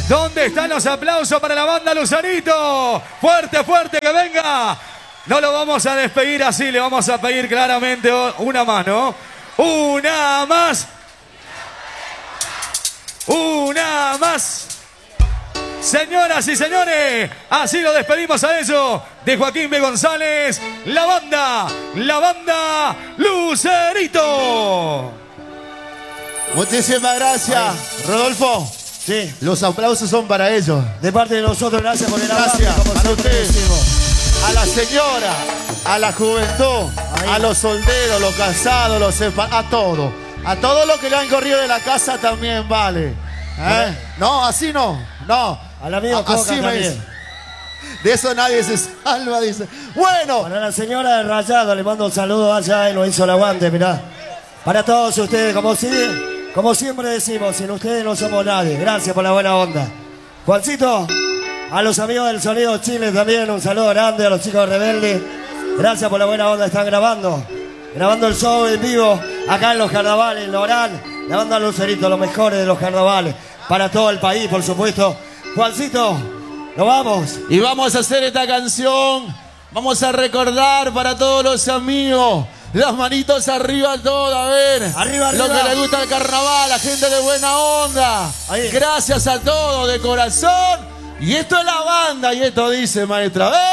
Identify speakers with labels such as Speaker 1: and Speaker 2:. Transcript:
Speaker 1: ¿Dónde están los aplausos para la banda Lucerito? Fuerte, fuerte, que venga. No lo vamos a despedir así, le vamos a pedir claramente una más, ¿no? Una más. Una más. Señoras y señores, así lo despedimos a eso de Joaquín B. González, la banda Lucerito.
Speaker 2: Muchísimas gracias, Rodolfo.
Speaker 3: Sí.
Speaker 2: Los aplausos son para ellos.
Speaker 3: De parte de nosotros, gracias por el abrazo.
Speaker 2: Gracias
Speaker 3: Como
Speaker 2: para
Speaker 3: siempre
Speaker 2: ustedes.
Speaker 3: decimos.
Speaker 2: A la señora, a la juventud,
Speaker 3: Ahí.
Speaker 2: a los solteros, los casados, los separados, a todo. A todos los que le han corrido de la casa también vale. No, así no. No.
Speaker 3: Al amigo Coca
Speaker 2: así me
Speaker 3: también.
Speaker 2: dice. De eso nadie se salva, dice. Bueno.
Speaker 3: Para la señora de Rayado le mando un saludo allá y nos hizo el aguante, mirá. Para todos ustedes, como siempre decimos, sin ustedes no somos nadie. Gracias por la buena onda. Juancito, a los amigos del Sonido Chile también, un saludo grande, a los chicos de Rebelde. Gracias por la buena onda, están grabando el show en vivo, acá en los carnavales, en Lorán, la banda Lucerito, los mejores de los carnavales, para todo el país, por supuesto. Juancito, nos vamos.
Speaker 2: Y vamos a hacer esta canción. Vamos a recordar para todos los amigos. Las manitos arriba todo, a ver.
Speaker 3: Arriba,
Speaker 2: lo
Speaker 3: arriba.
Speaker 2: que le gusta el carnaval, la gente de buena onda.
Speaker 3: Ahí.
Speaker 2: Gracias a todos de corazón. Y esto es la banda, y esto dice, maestra.